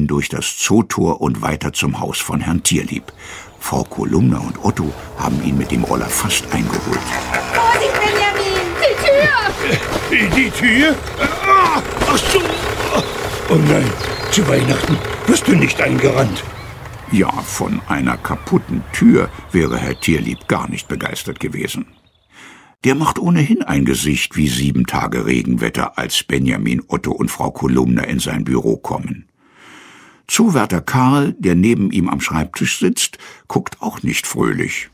durch das Zootor und weiter zum Haus von Herrn Tierlieb. Frau Kolumna und Otto haben ihn mit dem Roller fast eingeholt. Vorsicht, Benjamin! Die Tür? Ach so! Oh nein, zu Weihnachten wirst du nicht eingerannt. Ja, von einer kaputten Tür wäre Herr Tierlieb gar nicht begeistert gewesen. Der macht ohnehin ein Gesicht wie 7 Tage Regenwetter, als Benjamin, Otto und Frau Kolumna in sein Büro kommen. Zuwärter Karl, der neben ihm am Schreibtisch sitzt, guckt auch nicht fröhlich.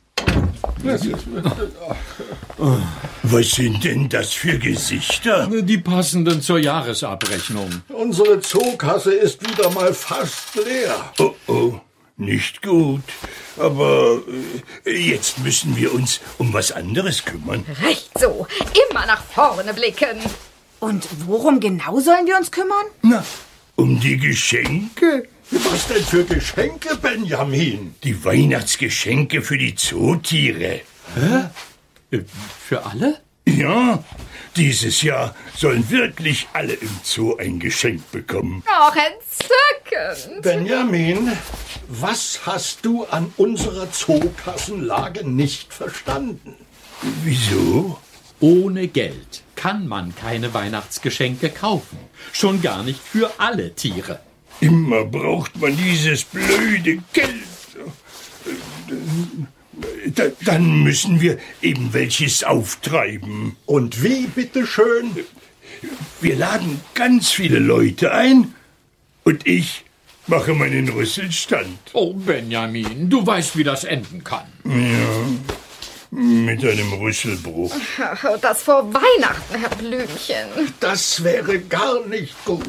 Was sind denn das für Gesichter? Die passenden zur Jahresabrechnung. Unsere Zookasse ist wieder mal fast leer. Oh, nicht gut. Aber jetzt müssen wir uns um was anderes kümmern. Recht so. Immer nach vorne blicken. Und worum genau sollen wir uns kümmern? Na, um die Geschenke? Was denn für Geschenke, Benjamin? Die Weihnachtsgeschenke für die Zootiere. Für alle? Ja, dieses Jahr sollen wirklich alle im Zoo ein Geschenk bekommen. Ach, entzückend. Benjamin, was hast du an unserer Zookassenlage nicht verstanden? Wieso? Ohne Geld kann man keine Weihnachtsgeschenke kaufen. Schon gar nicht für alle Tiere. Immer braucht man dieses blöde Geld. Dann müssen wir eben welches auftreiben. Und wie, bitteschön? Wir laden ganz viele Leute ein und ich mache meinen Rüsselstand. Oh, Benjamin, du weißt, wie das enden kann. Ja, mit einem Rüsselbruch. Das vor Weihnachten, Herr Blümchen. Das wäre gar nicht gut.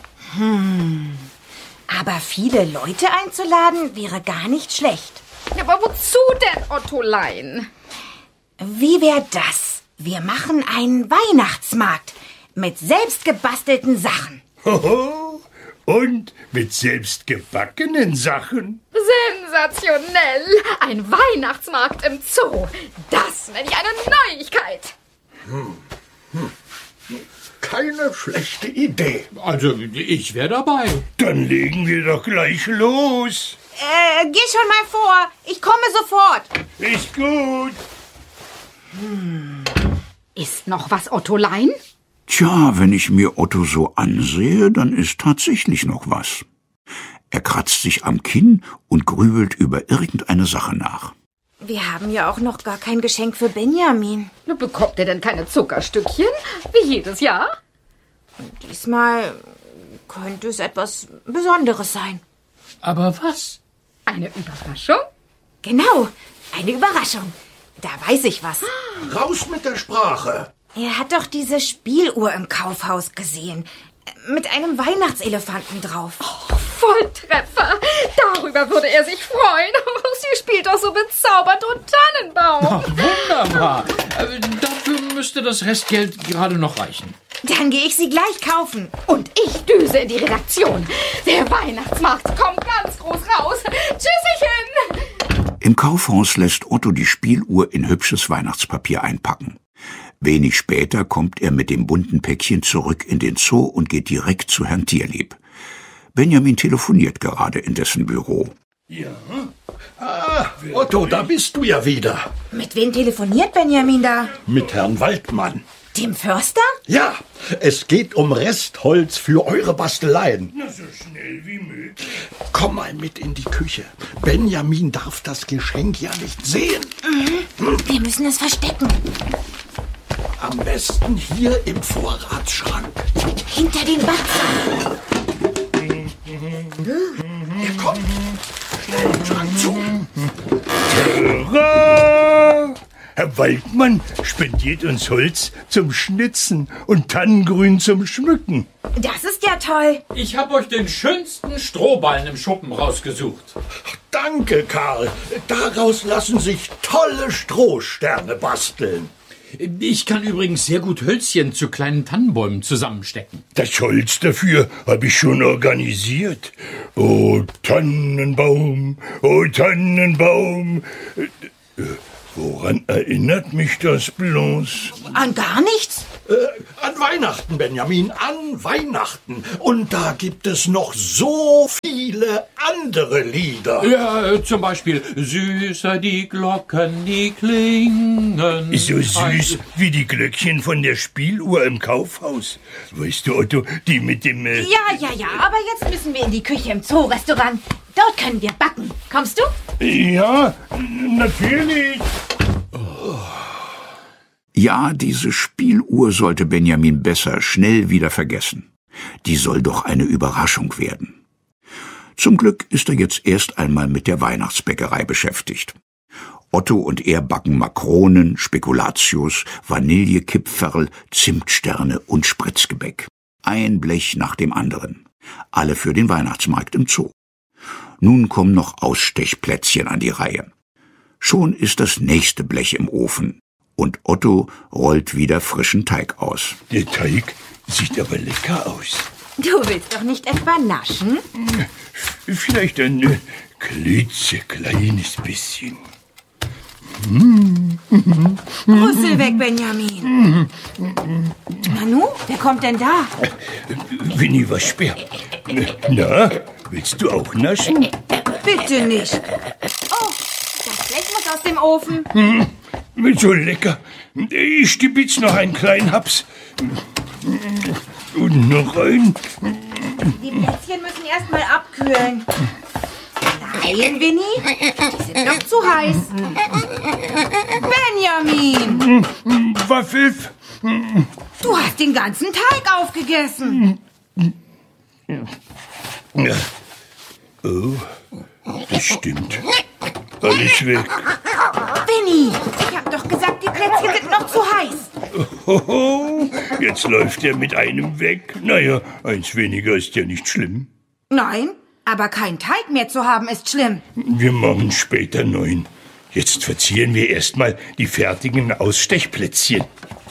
Aber viele Leute einzuladen wäre gar nicht schlecht. Aber wozu denn, Ottolein? Wie wäre das? Wir machen einen Weihnachtsmarkt mit selbstgebastelten Sachen. Hoho, und mit selbstgebackenen Sachen. Sensationell. Ein Weihnachtsmarkt im Zoo. Das nenne ich eine Neuigkeit. Keine schlechte Idee. Also, ich wäre dabei. Dann legen wir doch gleich los. Geh schon mal vor. Ich komme sofort. Ist gut. Ist noch was, Ottolein? Tja, wenn ich mir Otto so ansehe, dann ist tatsächlich noch was. Er kratzt sich am Kinn und grübelt über irgendeine Sache nach. Wir haben ja auch noch gar kein Geschenk für Benjamin. Bekommt er denn keine Zuckerstückchen? Wie jedes Jahr? Diesmal könnte es etwas Besonderes sein. Aber was? Eine Überraschung? Genau, eine Überraschung. Da weiß ich was. Raus mit der Sprache. Er hat doch diese Spieluhr im Kaufhaus gesehen. Mit einem Weihnachtselefanten drauf. Volltreffer. Darüber würde er sich freuen. Sie spielt doch so bezaubert und Tannenbaum. Wunderbar. Dafür müsste das Restgeld gerade noch reichen. Dann gehe ich sie gleich kaufen. Und ich düse in die Redaktion. Der Weihnachtsmarkt kommt ganz groß raus. Tschüsschen. Im Kaufhaus lässt Otto die Spieluhr in hübsches Weihnachtspapier einpacken. Wenig später kommt er mit dem bunten Päckchen zurück in den Zoo und geht direkt zu Herrn Tierlieb. Benjamin telefoniert gerade in dessen Büro. Ja. Otto, da bist du ja wieder. Mit wem telefoniert Benjamin da? Mit Herrn Waldmann. Dem Förster? Ja, es geht um Restholz für eure Basteleien. Na, so schnell wie möglich. Komm mal mit in die Küche. Benjamin darf das Geschenk ja nicht sehen. Wir müssen es verstecken. Am besten hier im Vorratsschrank. Hinter den Batzen. Er kommt. Schnell den Schrank zu. Hurra! Herr Waldmann spendiert uns Holz zum Schnitzen und Tannengrün zum Schmücken. Das ist ja toll. Ich habe euch den schönsten Strohballen im Schuppen rausgesucht. Danke, Karl. Daraus lassen sich tolle Strohsterne basteln. Ich kann übrigens sehr gut Hölzchen zu kleinen Tannenbäumen zusammenstecken. Das Holz dafür habe ich schon organisiert. Oh Tannenbaum, Woran erinnert mich das bloß? An gar nichts? An Weihnachten, Benjamin, an Weihnachten. Und da gibt es noch so viele andere Lieder. Ja, zum Beispiel Süßer die Glocken, die klingen. So süß wie die Glöckchen von der Spieluhr im Kaufhaus. Weißt du, Otto, die mit dem... Ja, aber jetzt müssen wir in die Küche im Zoo-Restaurant. Dort können wir backen. Kommst du? Ja, natürlich. Ja, diese Spieluhr sollte Benjamin besser schnell wieder vergessen. Die soll doch eine Überraschung werden. Zum Glück ist er jetzt erst einmal mit der Weihnachtsbäckerei beschäftigt. Otto und er backen Makronen, Spekulatius, Vanillekipferl, Zimtsterne und Spritzgebäck. Ein Blech nach dem anderen. Alle für den Weihnachtsmarkt im Zoo. Nun kommen noch Ausstechplätzchen an die Reihe. Schon ist das nächste Blech im Ofen. Und Otto rollt wieder frischen Teig aus. Der Teig sieht aber lecker aus. Du willst doch nicht etwa naschen? Vielleicht ein klitzekleines bisschen. Rüssel weg, Benjamin. Nanu, wer kommt denn da? Winnie Waschbär. Na, willst du auch naschen? Bitte nicht. Oh, das Blech muss aus dem Ofen. So lecker. Ich stibitz noch einen kleinen Haps. Und noch ein. Die Plätzchen müssen erst mal abkühlen. Nein, Winnie, die sind noch zu heiß. Benjamin! Waffel. Du hast den ganzen Teig aufgegessen. Ja. Oh, das stimmt. Alles weg. Winnie, ich hab doch gesagt, die Plätzchen sind noch zu heiß. Hoho, jetzt läuft er mit einem weg. Naja, eins weniger ist ja nicht schlimm. Nein, aber kein Teig mehr zu haben ist schlimm. Wir machen später 9. Jetzt verzieren wir erstmal die fertigen Ausstechplätzchen.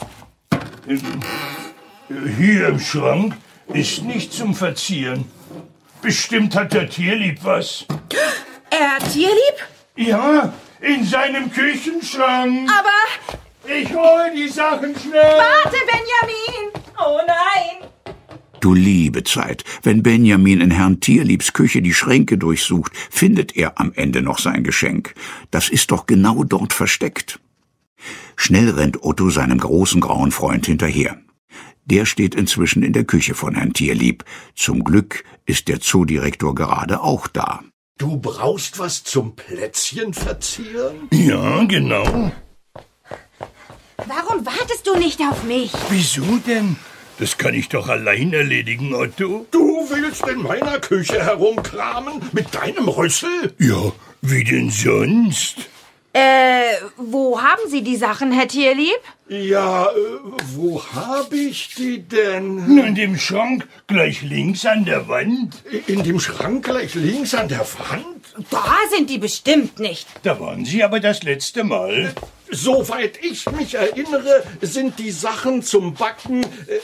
Hier im Schrank ist nichts zum Verzieren. Bestimmt hat der Tierlieb was. Er hat Tierlieb? Ja, in seinem Küchenschrank. Aber... Ich hole die Sachen schnell. Warte, Benjamin! Oh nein! Du liebe Zeit, wenn Benjamin in Herrn Tierliebs Küche die Schränke durchsucht, findet er am Ende noch sein Geschenk. Das ist doch genau dort versteckt. Schnell rennt Otto seinem großen grauen Freund hinterher. Der steht inzwischen in der Küche von Herrn Tierlieb. Zum Glück ist der Zoodirektor gerade auch da. Du brauchst was zum Plätzchen verzieren? Ja, genau. Warum wartest du nicht auf mich? Wieso denn? Das kann ich doch allein erledigen, Otto. Du willst in meiner Küche herumkramen mit deinem Rüssel? Ja, wie denn sonst? Wo haben Sie die Sachen, Herr Tierlieb? Ja, wo hab ich die denn? In dem Schrank gleich links an der Wand. In dem Schrank gleich links an der Wand? Da sind die bestimmt nicht. Da waren Sie aber das letzte Mal. Soweit ich mich erinnere, sind die Sachen zum Backen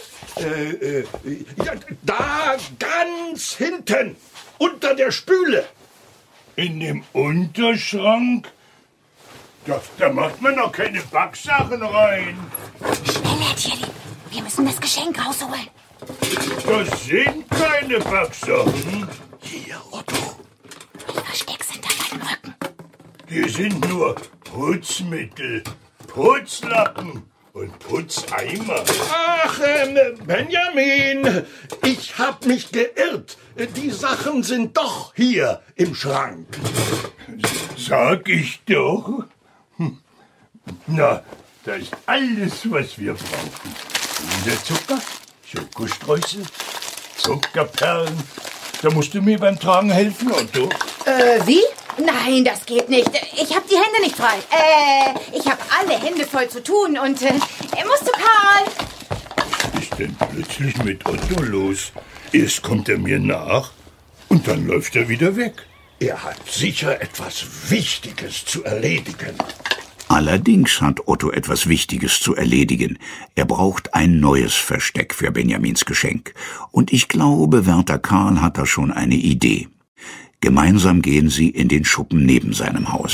ja, da ganz hinten, unter der Spüle. In dem Unterschrank? Da macht man noch keine Backsachen rein. Schnell, Herr Tierlieb. Wir müssen das Geschenk rausholen. Das sind keine Backsachen. Hier, Otto. Versteck's hinter deinem Rücken. Hier sind nur Putzmittel, Putzlappen und Putzeimer. Ach, Benjamin, ich hab mich geirrt. Die Sachen sind doch hier im Schrank. Sag ich doch. Na, da ist alles, was wir brauchen. Zucker, Schokostreusel, Zuckerperlen. Da musst du mir beim Tragen helfen, Otto. Wie? Nein, das geht nicht. Ich hab die Hände nicht frei. Ich hab alle Hände voll zu tun und musst du, Karl? Was ist denn plötzlich mit Otto los? Erst kommt er mir nach und dann läuft er wieder weg. Er hat sicher etwas Wichtiges zu erledigen. Allerdings hat Otto etwas Wichtiges zu erledigen. Er braucht ein neues Versteck für Benjamins Geschenk. Und ich glaube, Wärter Karl hat da schon eine Idee. Gemeinsam gehen sie in den Schuppen neben seinem Haus.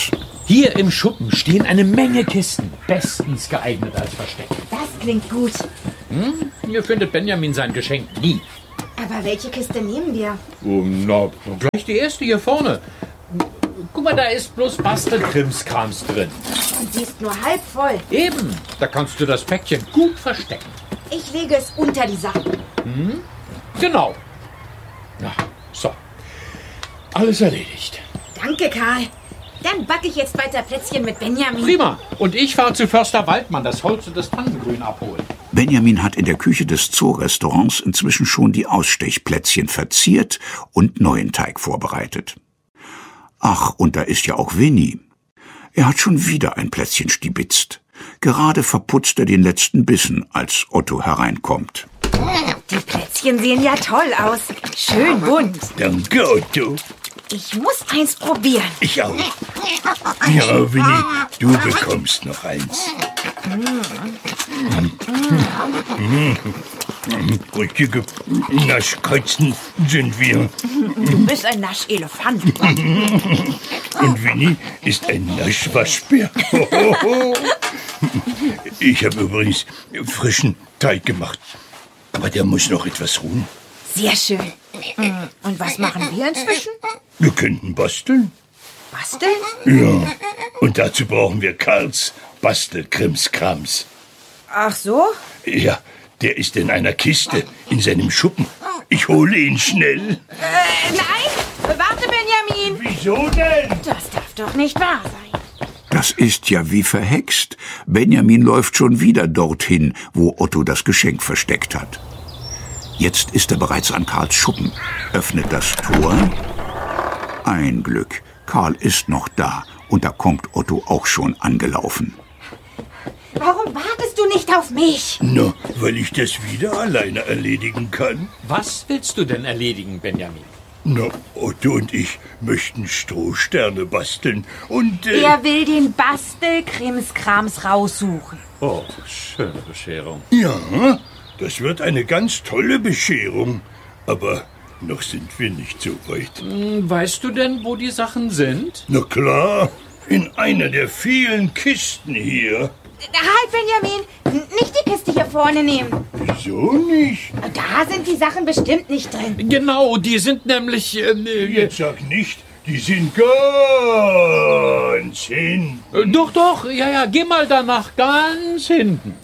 Hier im Schuppen stehen eine Menge Kisten, bestens geeignet als Versteck. Das klingt gut. Hier findet Benjamin sein Geschenk nie. Aber welche Kiste nehmen wir? Na, gleich die erste hier vorne. Guck mal, da ist bloß Bastelkrimskrams drin. Und sie ist nur halb voll. Eben, da kannst du das Päckchen gut verstecken. Ich lege es unter die Sachen. Genau. Na, so. Alles erledigt. Danke, Karl. Dann backe ich jetzt weiter Plätzchen mit Benjamin. Prima. Und ich fahre zu Förster Waldmann das Holz und das Tannengrün abholen. Benjamin hat in der Küche des Zoo-Restaurants inzwischen schon die Ausstechplätzchen verziert und neuen Teig vorbereitet. Ach, und da ist ja auch Winnie. Er hat schon wieder ein Plätzchen stibitzt. Gerade verputzt er den letzten Bissen, als Otto hereinkommt. Die Plätzchen sehen ja toll aus. Schön bunt. Danke, Otto. Ich muss eins probieren. Ich auch. Ja, Winnie, du bekommst noch eins. Richtige Naschkatzen sind wir. Du bist ein Naschelefant. Und Winnie ist ein Naschwaschbär. Ich habe übrigens frischen Teig gemacht. Aber der muss noch etwas ruhen. Sehr schön. Und was machen wir inzwischen? Wir könnten basteln. Basteln? Ja, und dazu brauchen wir Karls Bastelkrimskrams. Ach so? Ja, der ist in einer Kiste in seinem Schuppen. Ich hole ihn schnell. Nein! Warte, Benjamin! Wieso denn? Das darf doch nicht wahr sein. Das ist ja wie verhext. Benjamin läuft schon wieder dorthin, wo Otto das Geschenk versteckt hat. Jetzt ist er bereits an Karls Schuppen, öffnet das Tor. Ein Glück, Karl ist noch da und da kommt Otto auch schon angelaufen. Warum wartest du nicht auf mich? Na, weil ich das wieder alleine erledigen kann. Was willst du denn erledigen, Benjamin? Na, Otto und ich möchten Strohsterne basteln und... Er will den Bastelkrimskrams raussuchen. Oh, schöne Bescherung. Ja, das wird eine ganz tolle Bescherung. Aber noch sind wir nicht so weit. Weißt du denn, wo die Sachen sind? Na klar, in einer der vielen Kisten hier. Halt, Benjamin! Nicht die Kiste hier vorne nehmen. Wieso nicht? Da sind die Sachen bestimmt nicht drin. Genau, die sind nämlich... Jetzt sag nicht, die sind ganz hinten. Doch, ja, geh mal danach ganz hinten.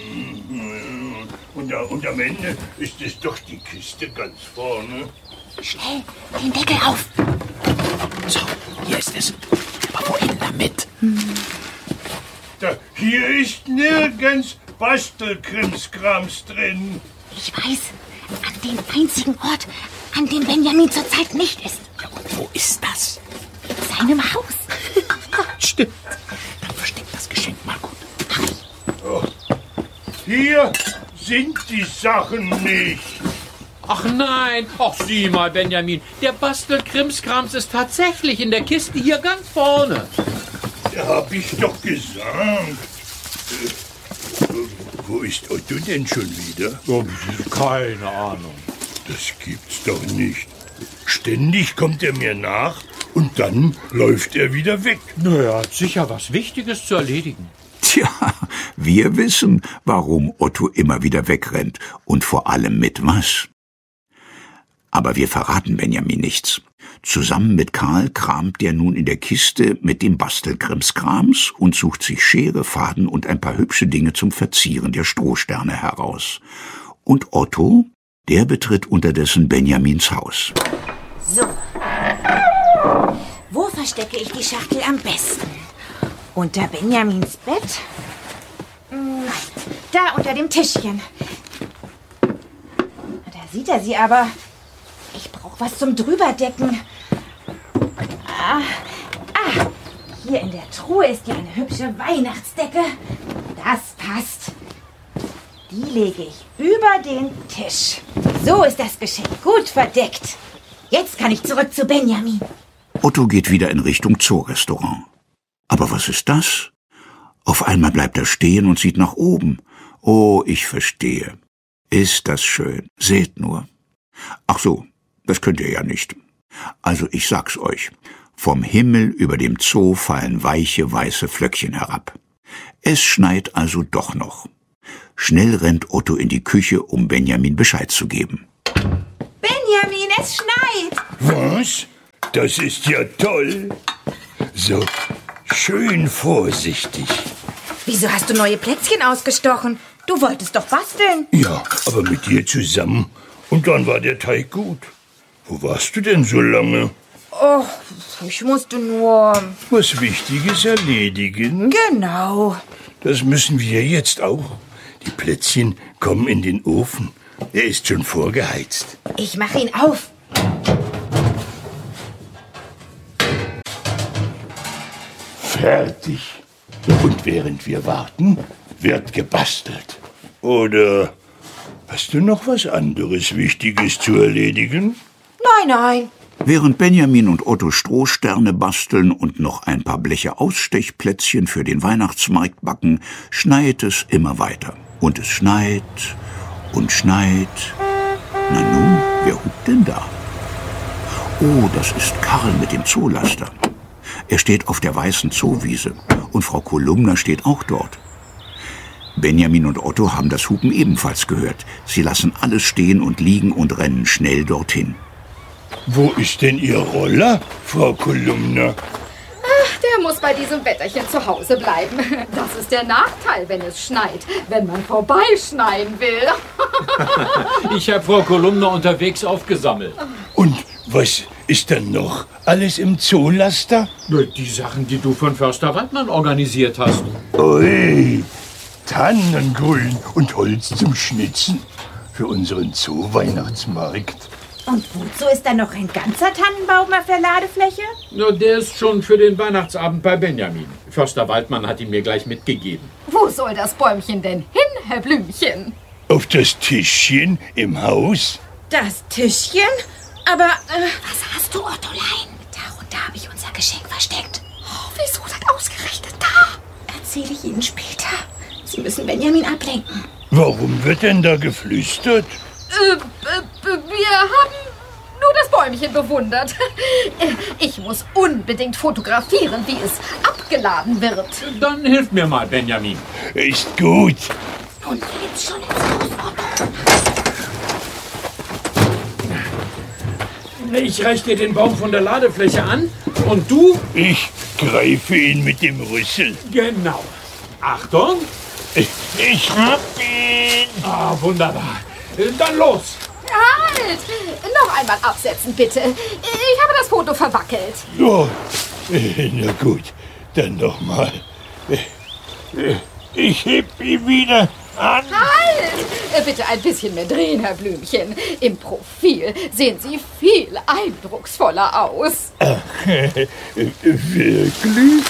Und am Ende ist es doch die Kiste ganz vorne. Schnell, den Deckel auf. So, hier ist es. Aber wohin damit? Da, hier ist nirgends Bastelkrimskrams drin. Ich weiß, an dem einzigen Ort, an dem Benjamin zurzeit nicht ist. Ja, und wo ist das? In seinem Haus. Stimmt. Dann versteck das Geschenk mal gut. Hier sind die Sachen nicht. Ach nein, ach sieh mal, Benjamin. Der Bastelkrimskrams ist tatsächlich in der Kiste hier ganz vorne. Da hab ich doch gesagt. Wo ist Otto denn schon wieder? Oh, keine Ahnung. Das gibt's doch nicht. Ständig kommt er mir nach und dann läuft er wieder weg. Naja, hat sicher was Wichtiges zu erledigen. Tja, wir wissen, warum Otto immer wieder wegrennt und vor allem mit was. Aber wir verraten Benjamin nichts. Zusammen mit Karl kramt der nun in der Kiste mit dem Bastelkrimskrams und sucht sich Schere, Faden und ein paar hübsche Dinge zum Verzieren der Strohsterne heraus. Und Otto, der betritt unterdessen Benjamins Haus. So. Wo verstecke ich die Schachtel am besten? Unter Benjamins Bett? Nein, da unter dem Tischchen. Da sieht er sie aber. Ich brauche was zum Drüberdecken. Hier in der Truhe ist ja eine hübsche Weihnachtsdecke. Das passt. Die lege ich über den Tisch. So ist das Geschenk gut verdeckt. Jetzt kann ich zurück zu Benjamin. Otto geht wieder in Richtung Zoo-Restaurant. Aber was ist das? Auf einmal bleibt er stehen und sieht nach oben. Oh, ich verstehe. Ist das schön. Seht nur. Ach so, das könnt ihr ja nicht. Also ich sag's euch. Vom Himmel über dem Zoo fallen weiche, weiße Flöckchen herab. Es schneit also doch noch. Schnell rennt Otto in die Küche, um Benjamin Bescheid zu geben. Benjamin, es schneit. Was? Das ist ja toll. So, schön vorsichtig. Wieso hast du neue Plätzchen ausgestochen? Du wolltest doch basteln. Ja, aber mit dir zusammen. Und dann war der Teig gut. Wo warst du denn so lange? Oh, ich musste nur... Was Wichtiges erledigen. Genau. Das müssen wir jetzt auch. Die Plätzchen kommen in den Ofen. Er ist schon vorgeheizt. Ich mache ihn auf. Fertig. Und während wir warten, wird gebastelt. Oder hast du noch was anderes Wichtiges zu erledigen? Nein. Während Benjamin und Otto Strohsterne basteln und noch ein paar Bleche Ausstechplätzchen für den Weihnachtsmarkt backen, schneit es immer weiter. Und es schneit und schneit. Na nun, wer hupt denn da? Oh, das ist Karl mit dem Zoolaster. Er steht auf der weißen Zoowiese und Frau Kolumna steht auch dort. Benjamin und Otto haben das Hupen ebenfalls gehört. Sie lassen alles stehen und liegen und rennen schnell dorthin. Wo ist denn Ihr Roller, Frau Kolumna? Der muss bei diesem Wetterchen zu Hause bleiben. Das ist der Nachteil, wenn es schneit, wenn man vorbeischneien will. Ich habe Frau Kolumna unterwegs aufgesammelt. Und was ist dann noch alles im Zoolaster? Nur die Sachen, die du von Förster Waldmann organisiert hast. Ui, Tannengrün und Holz zum Schnitzen für unseren Zoo-Weihnachtsmarkt. Und wozu ist da noch ein ganzer Tannenbaum auf der Ladefläche? Ja, der ist schon für den Weihnachtsabend bei Benjamin. Förster Waldmann hat ihn mir gleich mitgegeben. Wo soll das Bäumchen denn hin, Herr Blümchen? Auf das Tischchen im Haus? Das Tischchen? Aber, Was hast du, Ottolein? darunter habe ich unser Geschenk versteckt. Oh, wieso denn ausgerechnet da? Erzähle ich Ihnen später. Sie müssen Benjamin ablenken. Warum wird denn da geflüstert? Wir haben nur das Bäumchen bewundert. Ich muss unbedingt fotografieren, wie es abgeladen wird. Dann hilf mir mal, Benjamin. Ist gut. Und geht's schon ins Haus, Otto? Ich reich dir den Baum von der Ladefläche an und du? Ich greife ihn mit dem Rüssel. Genau. Achtung. Ich hab ihn. Ah, wunderbar. Dann los. Halt! Noch einmal absetzen, bitte. Ich habe das Foto verwackelt. Oh, na gut, dann noch mal. Ich heb ihn wieder an. Halt! Bitte ein bisschen mehr drehen, Herr Blümchen. Im Profil sehen Sie viel eindrucksvoller aus. Wirklich?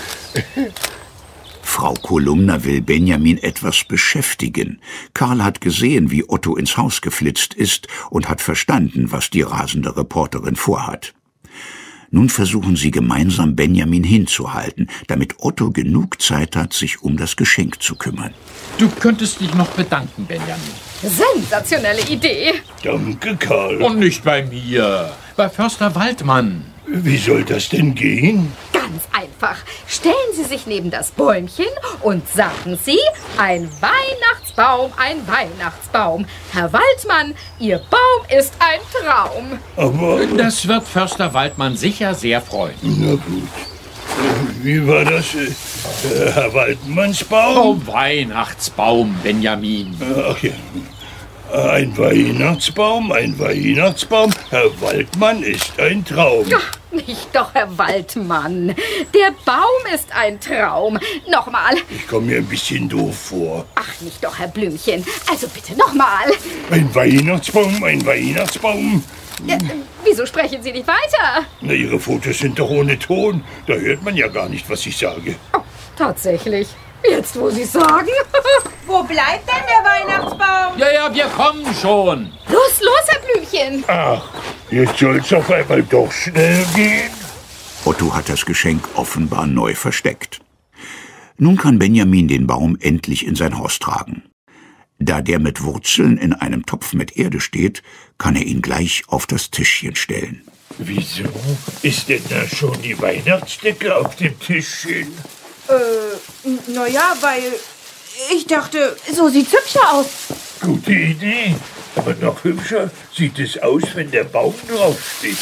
Frau Kolumna will Benjamin etwas beschäftigen. Karl hat gesehen, wie Otto ins Haus geflitzt ist und hat verstanden, was die rasende Reporterin vorhat. Nun versuchen sie gemeinsam, Benjamin hinzuhalten, damit Otto genug Zeit hat, sich um das Geschenk zu kümmern. Du könntest dich noch bedanken, Benjamin. Sensationelle Idee. Danke, Karl. Und nicht bei mir. Bei Förster Waldmann. Wie soll das denn gehen? Ganz einfach. Stellen Sie sich neben das Bäumchen und sagen Sie, ein Weihnachtsbaum, ein Weihnachtsbaum. Herr Waldmann, Ihr Baum ist ein Traum. Aber, Das wird Förster Waldmann sicher sehr freuen. na gut. Wie war das? Herr Waldmanns Baum? Oh, Weihnachtsbaum, Benjamin. Ach ja. Ein Weihnachtsbaum, ein Weihnachtsbaum. Herr Waldmann ist ein Traum. Nicht doch, Herr Waldmann. Der Baum ist ein Traum. Nochmal. Ich komme mir ein bisschen doof vor. Ach, nicht doch, Herr Blümchen. Also bitte nochmal. Ein Weihnachtsbaum, ein Weihnachtsbaum. Wieso sprechen Sie nicht weiter? Na, Ihre Fotos sind doch ohne Ton. Da hört man ja gar nicht, was ich sage. Oh, tatsächlich. Jetzt, wo Sie sagen. Wo bleibt denn der Weihnachtsbaum? Ja, wir kommen schon. Los, Herr Blümchen. Ach, jetzt soll's auf einmal doch schnell gehen. Otto hat das Geschenk offenbar neu versteckt. Nun kann Benjamin den Baum endlich in sein Haus tragen. Da der mit Wurzeln in einem Topf mit Erde steht, kann er ihn gleich auf das Tischchen stellen. Wieso ist denn da schon die Weihnachtsdecke auf dem Tischchen? Naja, weil ich dachte, so sieht's hübscher aus. Gute Idee. Aber noch hübscher sieht es aus, wenn der Baum draufsteht.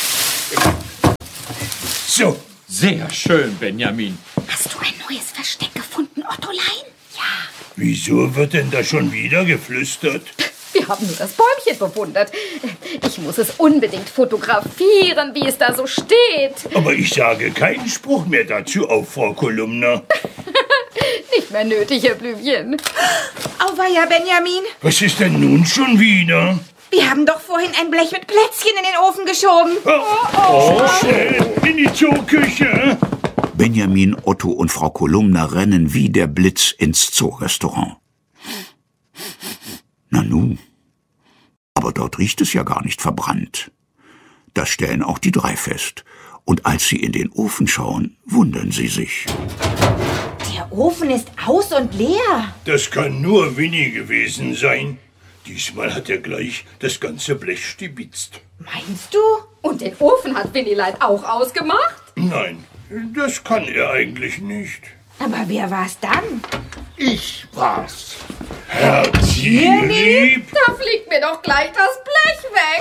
So. Sehr schön, Benjamin. Hast du ein neues Versteck gefunden, Ottolein? Ja. Wieso wird denn da schon wieder geflüstert? Wir haben nur das Bäumchen bewundert. Ich muss es unbedingt fotografieren, wie es da so steht. Aber ich sage keinen Spruch mehr dazu auf, Frau Kolumna. Nicht mehr nötig, Herr Blümchen. Auweia, Benjamin. Was ist denn nun schon wieder? Wir haben doch vorhin ein Blech mit Plätzchen in den Ofen geschoben. Schnell in die Zooküche. Benjamin, Otto und Frau Kolumna rennen wie der Blitz ins Zoorestaurant. Nanu, aber dort riecht es ja gar nicht verbrannt. Das stellen auch die drei fest. Und als sie in den Ofen schauen, wundern sie sich. Der Ofen ist aus und leer. Das kann nur Winnie gewesen sein. Diesmal hat er gleich das ganze Blech stibitzt. Meinst du? Und den Ofen hat Winnie-Leid auch ausgemacht? Nein, das kann er eigentlich nicht. Aber wer war's dann? Ich war's. Herr Tierlieb, Da fliegt mir doch gleich das Blech weg.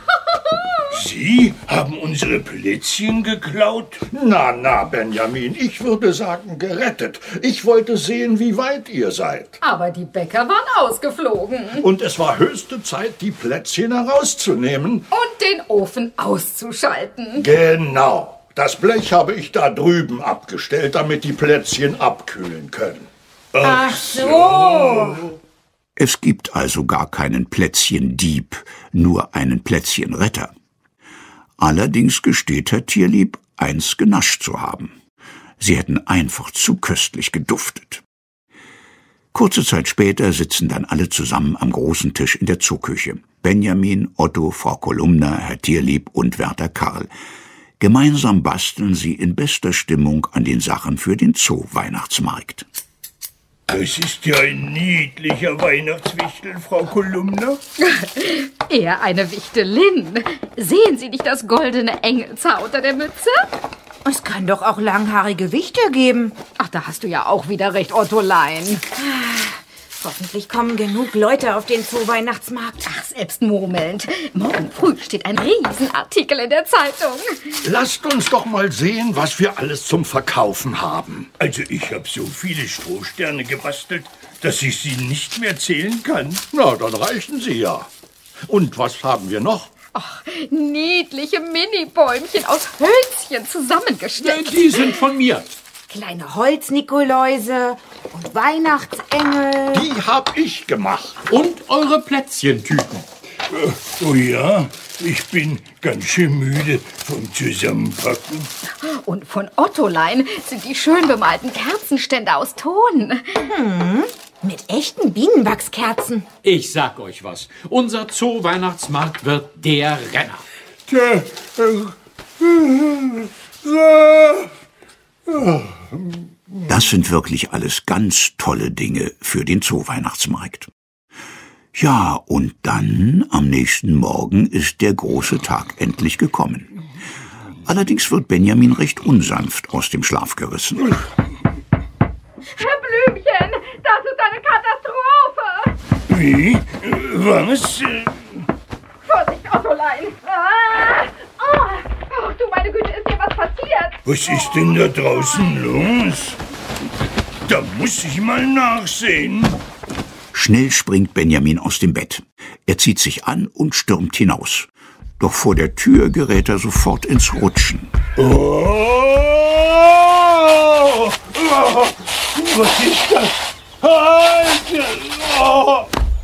Sie haben unsere Plätzchen geklaut? Na, Benjamin, ich würde sagen gerettet. Ich wollte sehen, wie weit ihr seid. Aber die Bäcker waren ausgeflogen. Und es war höchste Zeit, die Plätzchen herauszunehmen. Und den Ofen auszuschalten. Genau. Das Blech habe ich da drüben abgestellt, damit die Plätzchen abkühlen können. Ach so. Es gibt also gar keinen Plätzchendieb, nur einen Plätzchenretter. Allerdings gesteht Herr Tierlieb, eins genascht zu haben. Sie hätten einfach zu köstlich geduftet. Kurze Zeit später sitzen dann alle zusammen am großen Tisch in der Zooküche. Benjamin, Otto, Frau Kolumna, Herr Tierlieb und Wärter Karl. Gemeinsam basteln sie in bester Stimmung an den Sachen für den Zoo-Weihnachtsmarkt. Das ist ja ein niedlicher Weihnachtswichtel, Frau Kolumna. Eher eine Wichtelin. Sehen Sie nicht das goldene Engelshaar unter der Mütze? Es kann doch auch langhaarige Wichte geben. Ach, da hast du ja auch wieder recht, Ottolein. Hoffentlich kommen genug Leute auf den Zoo-Weihnachtsmarkt. Ach, selbst murmelnd. Morgen früh steht ein Riesenartikel in der Zeitung. Lasst uns doch mal sehen, was wir alles zum Verkaufen haben. Also ich habe so viele Strohsterne gebastelt, dass ich sie nicht mehr zählen kann. Na, dann reichen sie ja. Und was haben wir noch? Ach, niedliche Mini-Bäumchen aus Hölzchen zusammengesteckt. Die sind von mir. Kleine Holznikoläuse und Weihnachtsengel. Die hab ich gemacht. Und eure Plätzchentüten. Oh ja, ich bin ganz schön müde vom Zusammenpacken. Und von Ottolein sind die schön bemalten Kerzenständer aus Ton. Mit echten Bienenwachskerzen. Ich sag euch was. Unser Zoo-Weihnachtsmarkt wird der Renner. Das sind wirklich alles ganz tolle Dinge für den Zoo-Weihnachtsmarkt. Ja, und dann, am nächsten Morgen, ist der große Tag endlich gekommen. Allerdings wird Benjamin recht unsanft aus dem Schlaf gerissen. Herr Blümchen, das ist eine Katastrophe. Wie? Was? Vorsicht, Ottolein. Oh, du meine Güte, ist dir was passiert? Was ist denn da draußen los? Da muss ich mal nachsehen. Schnell springt Benjamin aus dem Bett. Er zieht sich an und stürmt hinaus. Doch vor der Tür gerät er sofort ins Rutschen. Oh! Was ist das? Halt! Oh!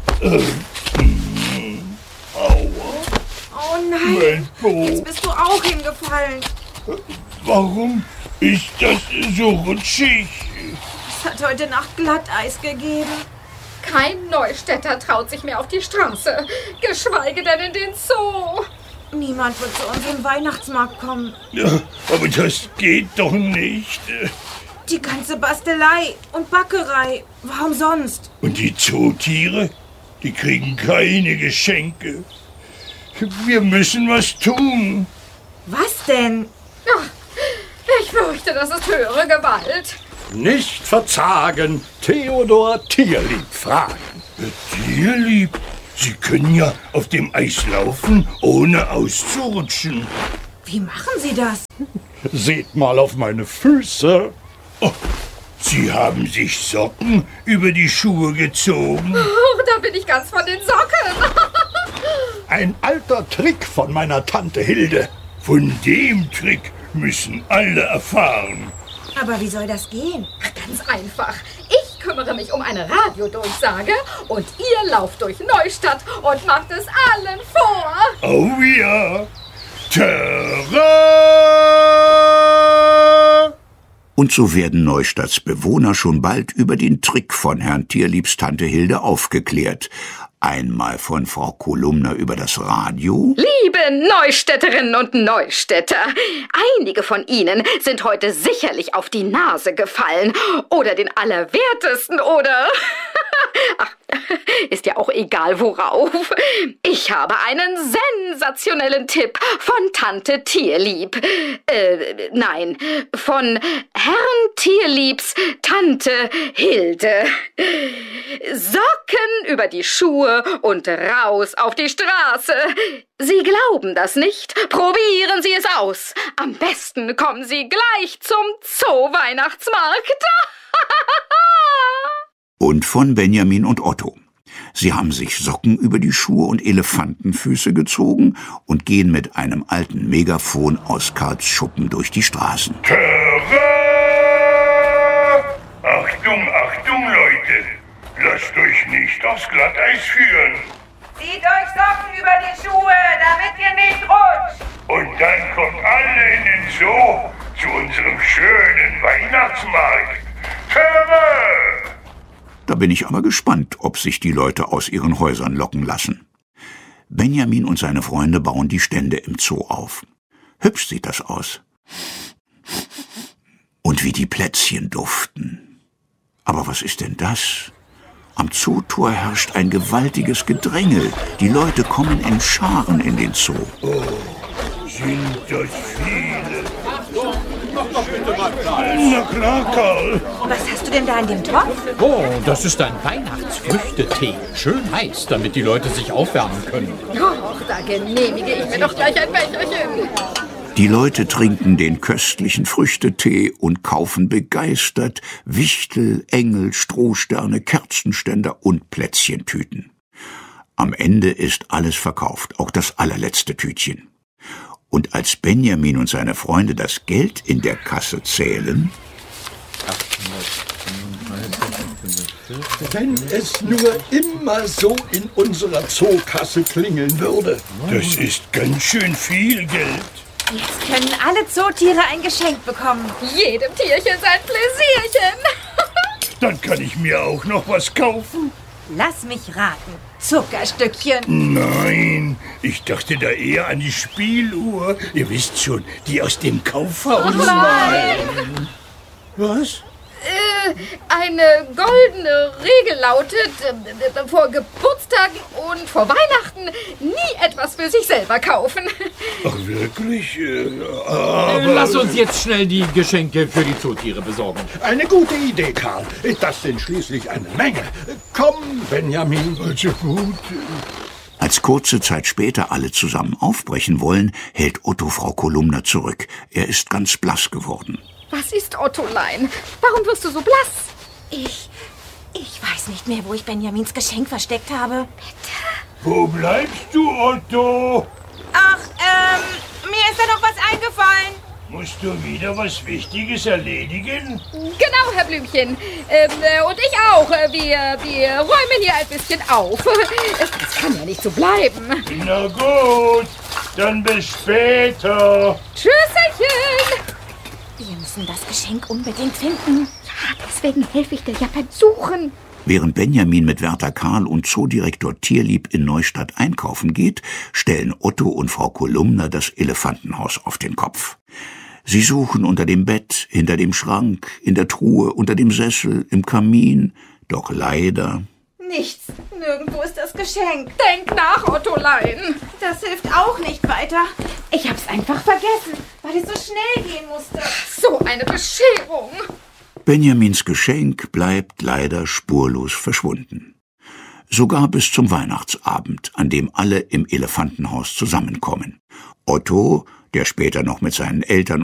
Oh nein, Mein Po. jetzt bist du auch hingefallen. Warum ist das so rutschig? Es hat heute Nacht Glatteis gegeben. Kein Neustädter traut sich mehr auf die Straße, geschweige denn in den Zoo. Niemand wird zu unserem Weihnachtsmarkt kommen. Ja, aber das geht doch nicht. Die ganze Bastelei und Backerei. Warum sonst? Und die Zootiere, die kriegen keine Geschenke. Wir müssen was tun. Was denn? Ach, ich fürchte, das ist höhere Gewalt. Nicht verzagen, Theodor Tierlieb fragen. Tierlieb, Sie können ja auf dem Eis laufen, ohne auszurutschen. Wie machen Sie das? Seht mal auf meine Füße. Oh, Sie haben sich Socken über die Schuhe gezogen. Oh, da bin ich ganz von den Socken. Ein alter Trick von meiner Tante Hilde. Von dem Trick müssen alle erfahren. Aber wie soll das gehen? Ganz einfach. Ich kümmere mich um eine Radiodurchsage und ihr lauft durch Neustadt und macht es allen vor. Oh ja. Terra! Und so werden Neustadts Bewohner schon bald über den Trick von Herrn Tierliebs Tante Hilde aufgeklärt. Einmal von Frau Kolumna über das Radio. Liebe Neustädterinnen und Neustädter, einige von Ihnen sind heute sicherlich auf die Nase gefallen oder den Allerwertesten oder... Ach, ist ja auch egal worauf. Ich habe einen sensationellen Tipp von Tante Tierlieb. Nein, von Herrn Tierliebs Tante Hilde. Socken über die Schuhe und raus auf die Straße. Sie glauben das nicht? Probieren Sie es aus. Am besten kommen Sie gleich zum Zoo-Weihnachtsmarkt. Und von Benjamin und Otto. Sie haben sich Socken über die Schuhe und Elefantenfüße gezogen und gehen mit einem alten Megafon aus Karls Schuppen durch die Straßen. Terra! Achtung, Achtung, Leute! Lasst euch nicht aufs Glatteis führen. Zieht euch Socken über die Schuhe, damit ihr nicht rutscht. Und dann kommt alle in den Zoo zu unserem schönen Weihnachtsmarkt. Terra! Da bin ich aber gespannt, ob sich die Leute aus ihren Häusern locken lassen. Benjamin und seine Freunde bauen die Stände im Zoo auf. Hübsch sieht das aus. Und wie die Plätzchen duften. Aber was ist denn das? Am Zootor herrscht ein gewaltiges Gedrängel. Die Leute kommen in Scharen in den Zoo. Oh, sind das viele. Na klar, Karl. Was hast du denn da in dem Topf? Oh, das ist ein Weihnachtsfrüchtetee. Schön heiß, damit die Leute sich aufwärmen können. Och, da genehmige ich mir doch gleich ein Becherchen. Die Leute trinken den köstlichen Früchtetee und kaufen begeistert Wichtel, Engel, Strohsterne, Kerzenständer und Plätzchentüten. Am Ende ist alles verkauft, auch das allerletzte Tütchen. Und als Benjamin und seine Freunde das Geld in der Kasse zählen... Wenn es nur immer so in unserer Zookasse klingeln würde. Das ist ganz schön viel Geld. Jetzt können alle Zootiere ein Geschenk bekommen. Jedem Tierchen sein Pläsierchen. Dann kann ich mir auch noch was kaufen. Lass mich raten. Zuckerstückchen. Nein, ich dachte da eher an die Spieluhr. Ihr wisst schon, die aus dem Kaufhaus. Nein! Was? Eine goldene Regel lautet, vor Geburtstagen und vor Weihnachten nie etwas für sich selber kaufen. Ach, wirklich? Aber... Lass uns jetzt schnell die Geschenke für die Zootiere besorgen. Eine gute Idee, Karl. Das sind schließlich eine Menge. Komm, Benjamin. Also gut. Als kurze Zeit später alle zusammen aufbrechen wollen, hält Otto Frau Kolumna zurück. Er ist ganz blass geworden. Was ist Ottolein? Warum wirst du so blass? Ich weiß nicht mehr, wo ich Benjamins Geschenk versteckt habe. Wo bleibst du, Otto? Ach, mir ist da noch was eingefallen. Musst du wieder was Wichtiges erledigen? Genau, Herr Blümchen. Und ich auch. Wir räumen hier ein bisschen auf. Es kann ja nicht so bleiben. Na gut, dann bis später. Tschüsselchen. Wir müssen das Geschenk unbedingt finden. Ja, deswegen helfe ich dir ja beim Suchen. Während Benjamin mit Wärter Karl und Zoodirektor Tierlieb in Neustadt einkaufen geht, stellen Otto und Frau Kolumna das Elefantenhaus auf den Kopf. Sie suchen unter dem Bett, hinter dem Schrank, in der Truhe, unter dem Sessel, im Kamin. Doch leider... Nichts. Nirgendwo ist das Geschenk. Denk nach, Ottolein. Das hilft auch nicht weiter. Ich hab's einfach vergessen, weil es so schnell gehen musste. So eine Bescherung. Benjamins Geschenk bleibt leider spurlos verschwunden. Sogar bis zum Weihnachtsabend, an dem alle im Elefantenhaus zusammenkommen. Otto, der später noch mit seinen Eltern